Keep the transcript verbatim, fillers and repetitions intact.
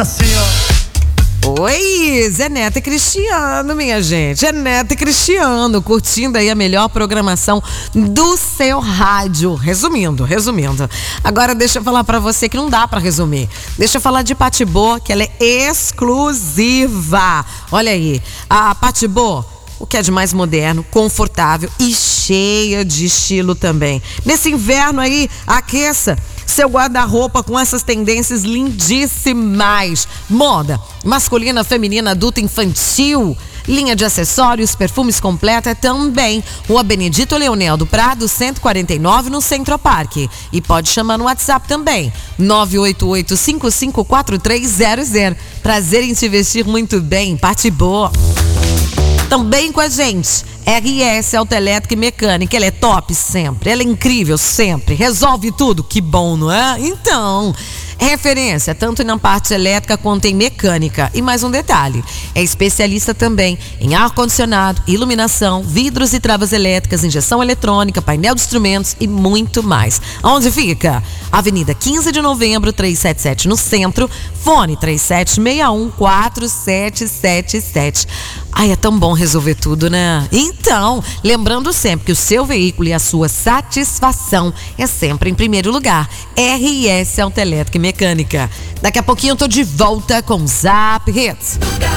Assim, ó. Oi, Zé Neto e Cristiano, minha gente. Zé Neto e Cristiano, curtindo aí a melhor programação do seu rádio. Resumindo, resumindo. Agora deixa eu falar pra você que não dá pra resumir. Deixa eu falar de Patibô, que ela é exclusiva. Olha aí, a Patibô, o que é de mais moderno, confortável e cheia de estilo também. Nesse inverno aí, aqueça seu guarda-roupa com essas tendências lindíssimas. Moda masculina, feminina, adulta, infantil. Linha de acessórios, perfumes completa também. Rua Benedito Leonel do Prado, cento e quarenta e nove, no Centro Parque. E pode chamar no WhatsApp também, nove oito oito, cinco cinco quatro três zero zero. Prazer em te vestir muito bem, Patibô. Também com a gente, R S Autoelétrica e Mecânica. Ela é top sempre, ela é incrível sempre, resolve tudo, que bom, não é? Então, referência tanto na parte elétrica quanto em mecânica. E mais um detalhe, é especialista também em ar-condicionado, iluminação, vidros e travas elétricas, injeção eletrônica, painel de instrumentos e muito mais. Onde fica? Avenida quinze de novembro, trezentos e setenta e sete, no centro. Fone três sete seis um, quatro sete sete sete. Ai, é tão bom resolver tudo, né? Então, lembrando sempre que o seu veículo e a sua satisfação é sempre em primeiro lugar. R S Autoelétrica e Mecânica. Daqui a pouquinho eu tô de volta com Zap Hits.